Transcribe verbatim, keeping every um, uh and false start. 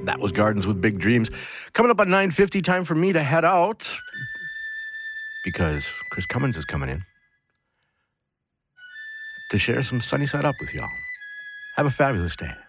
That was Gardens with Big Dreams. Coming up at nine fifty, time for me to head out because Chris Cummins is coming in to share some Sunny Side Up with y'all. Have a fabulous day.